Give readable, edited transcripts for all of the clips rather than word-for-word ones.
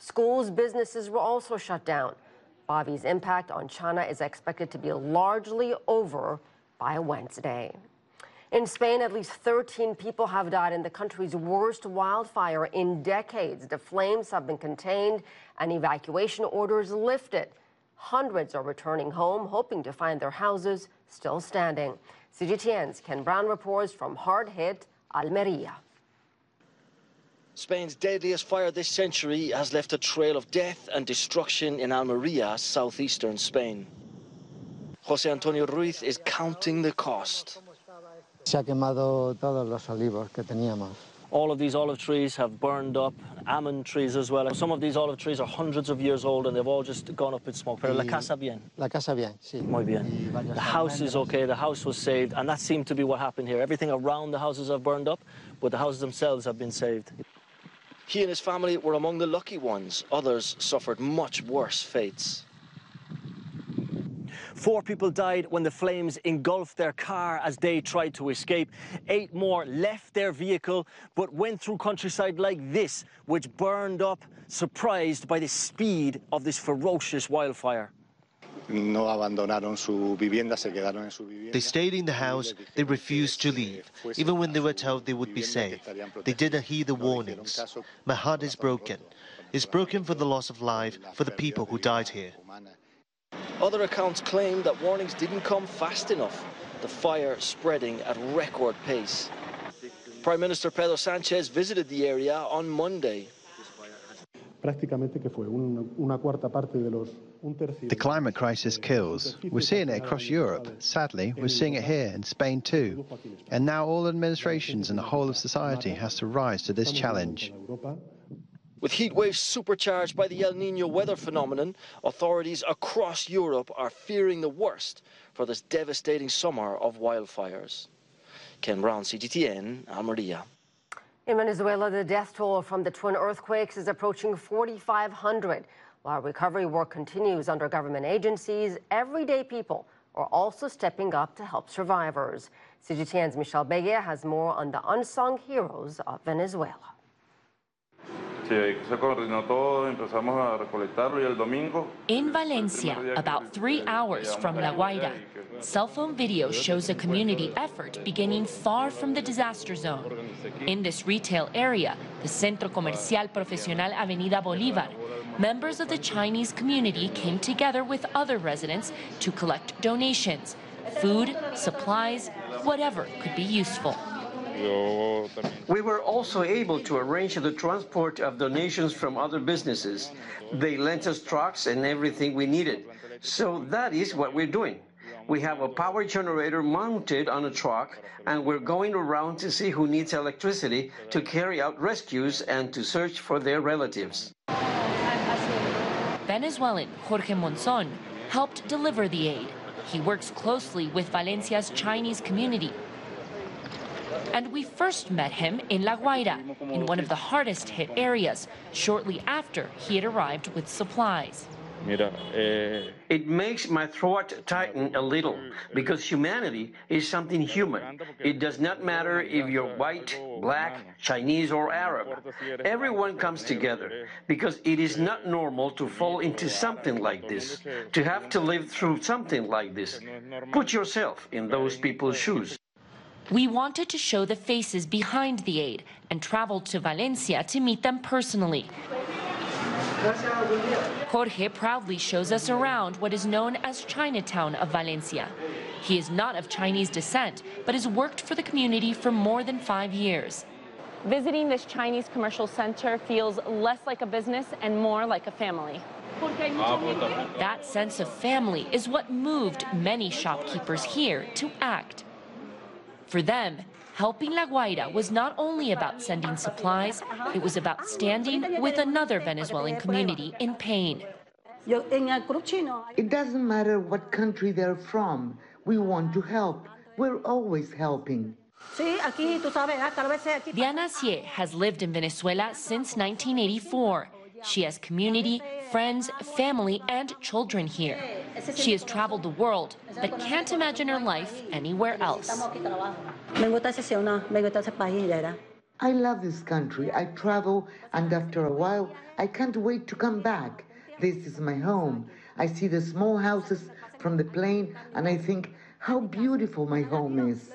Schools, businesses were also shut down. Bobby's impact on China is expected to be largely over by Wednesday. In Spain, at least 13 people have died in the country's worst wildfire in decades. The flames have been contained and evacuation orders lifted. Hundreds are returning home, hoping to find their houses still standing. CGTN's Ken Brown reports from hard-hit Almería. Spain's deadliest fire this century has left a trail of death and destruction in Almería, southeastern Spain. José Antonio Ruiz is counting the cost. Se ha quemado todos los olivos que teníamos. All of these olive trees have burned up, almond trees as well. Some of these olive trees are hundreds of years old and they've all just gone up in smoke. Pero la casa bien. La casa bien, sí. Muy bien. The house is okay, the house was saved, and that seemed to be what happened here. Everything around the houses have burned up, but the houses themselves have been saved. He and his family were among the lucky ones. Others suffered much worse fates. 4 people died when the flames engulfed their car as they tried to escape. 8 more left their vehicle but went through countryside like this, which burned up, surprised by the speed of this ferocious wildfire. They stayed in the house, they refused to leave, even when they were told they would be safe. They didn't heed the warnings. My heart is broken. It's broken for the loss of life, for the people who died here. Other accounts claim that warnings didn't come fast enough, the fire spreading at record pace. Prime Minister Pedro Sánchez visited the area on Monday. The climate crisis kills. We're seeing it across Europe. Sadly, we're seeing it here in Spain too. And now all administrations and the whole of society has to rise to this challenge. With heat waves supercharged by the El Niño weather phenomenon, authorities across Europe are fearing the worst for this devastating summer of wildfires. Ken Brown, CGTN, Almería. In Venezuela, the death toll from the twin earthquakes is approaching 4,500. While recovery work continues under government agencies, everyday people are also stepping up to help survivors. CGTN's Michelle Beguer has more on the unsung heroes of Venezuela. In Valencia, about 3 hours from La Guaira, cell phone video shows a community effort beginning far from the disaster zone. In this retail area, the Centro Comercial Profesional Avenida Bolívar, members of the Chinese community came together with other residents to collect donations, food, supplies, whatever could be useful. We were also able to arrange the transport of donations from other businesses. They lent us trucks and everything we needed. So that is what we're doing. We have a power generator mounted on a truck, and we're going around to see who needs electricity to carry out rescues and to search for their relatives. Venezuelan Jorge Monzon helped deliver the aid. He works closely with Valencia's Chinese community. And we first met him in La Guaira, in one of the hardest hit areas, shortly after he had arrived with supplies. It makes my throat tighten a little, because humanity is something human. It does not matter if you're white, black, Chinese, or Arab. Everyone comes together, because it is not normal to fall into something like this, to have to live through something like this. Put yourself in those people's shoes. We wanted to show the faces behind the aid and traveled to Valencia to meet them personally. Jorge proudly shows us around what is known as Chinatown of Valencia. He is not of Chinese descent, but has worked for the community for more than 5 years. Visiting this Chinese commercial center feels less like a business and more like a family. That sense of family is what moved many shopkeepers here to act. For them, helping La Guaira was not only about sending supplies, it was about standing with another Venezuelan community in pain. It doesn't matter what country they're from. We want to help. We're always helping. Diana Cie has lived in Venezuela since 1984. She has community, friends, family, and children here. She has traveled the world, but can't imagine her life anywhere else. I love this country. I travel, and after a while, I can't wait to come back. This is my home. I see the small houses from the plane, and I think how beautiful my home is.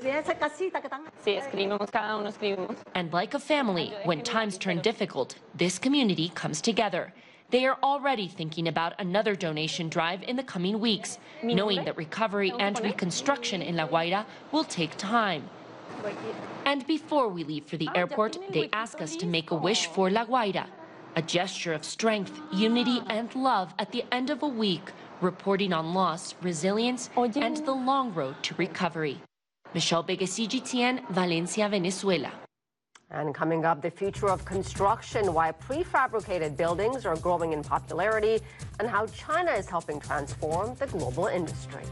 And like a family, when times turn difficult, this community comes together. They are already thinking about another donation drive in the coming weeks, knowing that recovery and reconstruction in La Guaira will take time. And before we leave for the airport, they ask us to make a wish for La Guaira, a gesture of strength, unity, and love at the end of a week, reporting on loss, resilience, and the long road to recovery. Michelle Vega, CGTN, Valencia, Venezuela. And coming up, the future of construction, why prefabricated buildings are growing in popularity, and how China is helping transform the global industry.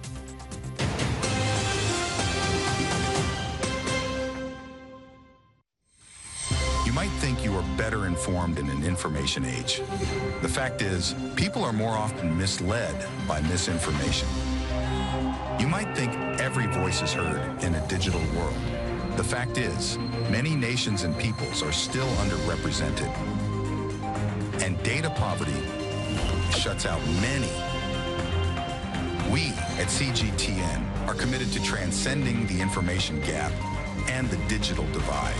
You might think you are better informed in an information age. The fact is, people are more often misled by misinformation. You might think every voice is heard in a digital world. The fact is, many nations and peoples are still underrepresented. And data poverty shuts out many. We at CGTN are committed to transcending the information gap and the digital divide.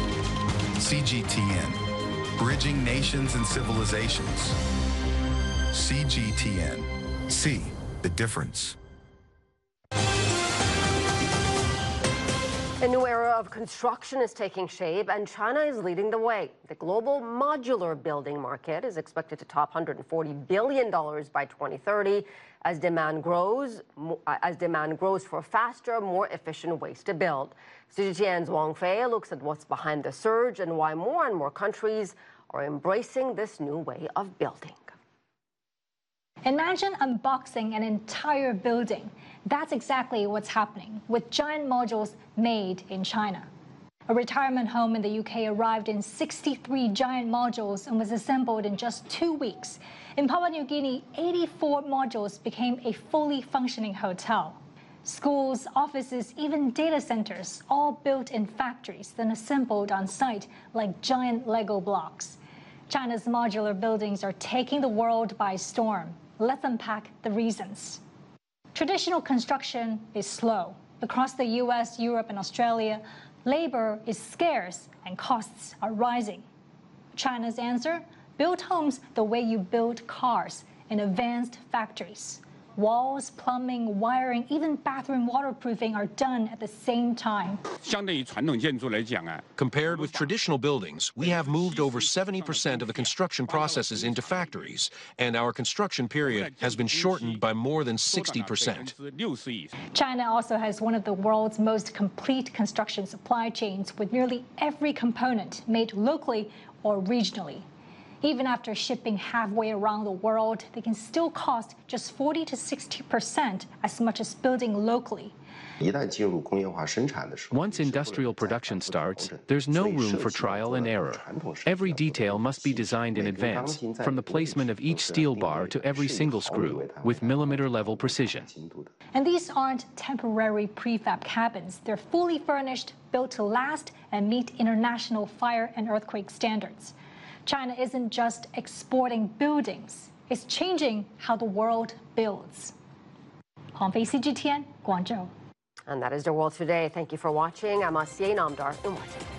CGTN, bridging nations and civilizations. CGTN, see the difference. A new era of construction is taking shape, and China is leading the way. The global modular building market is expected to top $140 billion by 2030 as demand grows for faster, more efficient ways to build. CGTN's Wang Fei looks at what's behind the surge and why more and more countries are embracing this new way of building. Imagine unboxing an entire building. That's exactly what's happening with giant modules made in China. A retirement home in the UK arrived in 63 giant modules and was assembled in just 2 weeks. In Papua New Guinea, 84 modules became a fully functioning hotel. Schools, offices, even data centers, all built in factories, then assembled on site like giant Lego blocks. China's modular buildings are taking the world by storm. Let's unpack the reasons. Traditional construction is slow. Across the US, Europe, and Australia, labor is scarce and costs are rising. China's answer? Build homes the way you build cars, in advanced factories. Walls, plumbing, wiring, even bathroom waterproofing are done at the same time. Compared with traditional buildings, we have moved over 70% of the construction processes into factories, and our construction period has been shortened by more than 60%. China also has one of the world's most complete construction supply chains, with nearly every component made locally or regionally. Even after shipping halfway around the world, they can still cost just 40 to 60% as much as building locally. Once industrial production starts, there's no room for trial and error. Every detail must be designed in advance, from the placement of each steel bar to every single screw, with millimeter-level precision. And these aren't temporary prefab cabins. They're fully furnished, built to last, and meet international fire and earthquake standards. China isn't just exporting buildings, it's changing how the world builds. Wang Fei, CGTN, Guangzhou. And that is the world today. Thank you for watching. I'm Asiye Namdar in Washington.